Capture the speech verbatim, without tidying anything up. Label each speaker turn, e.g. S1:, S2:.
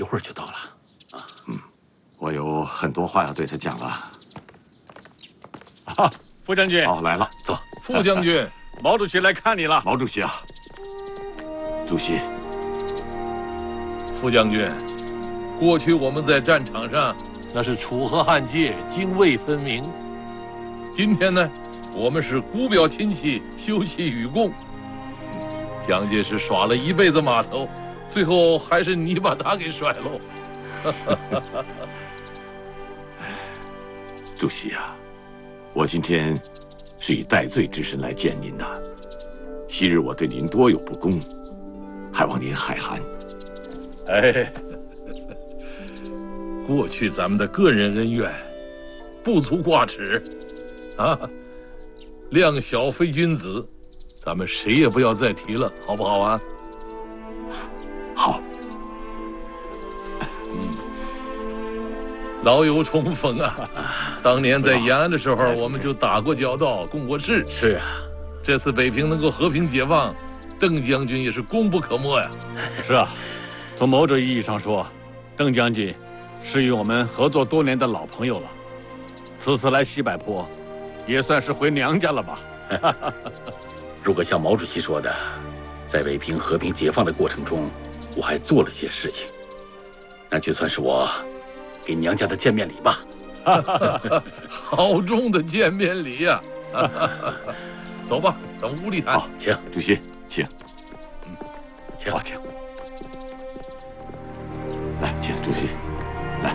S1: 一会儿就到了。啊，
S2: 嗯，我有很多话要对他讲了。
S3: 啊，副将军，
S2: 哦，来了，
S1: 走。
S3: 副将军，毛主席来看你了。
S2: 毛主席啊，主席，
S3: 副将军，过去我们在战场上
S4: 那是楚河汉界，泾渭分明。
S3: 今天呢，我们是姑表亲戚，休戚与共。蒋介石耍了一辈子码头，最后还是你把他给甩喽。
S2: 主席啊，我今天是以戴罪之身来见您的。昔日我对您多有不公，还望您海涵。
S3: 哎，过去咱们的个人恩怨，不足挂齿，啊，量小非君子，咱们谁也不要再提了，好不好啊？
S2: 好。
S3: 嗯，老友重逢啊！当年在延安的时候，我们就打过交道，共过事。
S1: 是啊，
S3: 这次北平能够和平解放，邓将军也是功不可没呀。
S5: 是啊，从某种意义上说，邓将军是与我们合作多年的老朋友了。此次来西柏坡，也算是回娘家了吧？
S1: 如果像毛主席说的，在北平和平解放的过程中，我还做了些事情，那就算是我给娘家的见面礼吧。
S3: 好重的见面礼呀！走吧，咱屋里谈。
S2: 好，请主席，请。
S1: 嗯，请，
S2: 好，请。来，请主席。